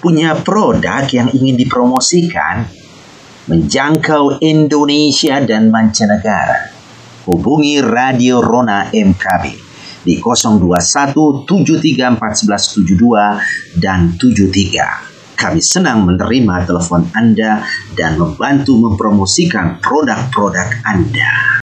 Punya produk yang ingin dipromosikan? Menjangkau Indonesia dan mancanegara? Hubungi Radio Rona MKB di 021 73 14 72 dan 73. Kami senang menerima telepon Anda dan membantu mempromosikan produk-produk Anda.